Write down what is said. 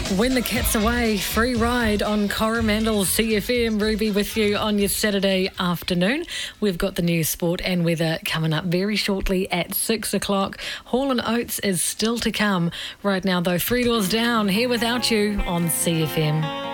When the cat's away, free ride on Coromandel CFM. Ruby with you on your Saturday afternoon. We've got the news, sport and weather coming up very shortly at 6 o'clock. Hall & Oates is still to come. Right now, though, Three Doors Down, Here Without You on CFM.